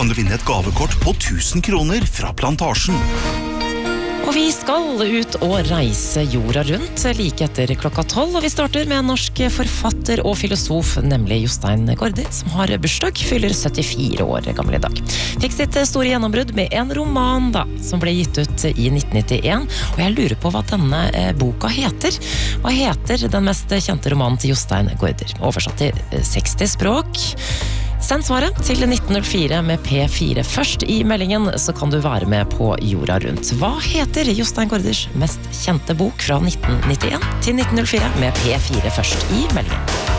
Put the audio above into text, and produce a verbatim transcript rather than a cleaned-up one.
kan du vinne et gavekort på tusen kroner fra Plantasjen. Og vi skal ut og reise jorda rundt like etter klokka tolv, og vi starter med en norsk forfatter og filosof, nemlig Jostein Gaarder, som har bursdag, fyller syttifire år gammel i dag. Fikk sitt store gjennombrudd med en roman da, som ble gitt ut i nitten nittien, og jeg lurer på hva denne boka heter. Hva heter den mest kjente romanen til Jostein Gaarder? Oversatt til seksti språk. Send svaret til nitten null fire med P fire først i meldingen, så kan du være med på jorda rundt. Hva heter Jostein Gaarders mest kjente bok fra nitten nittien til nitten null fire med P fire først i meldingen?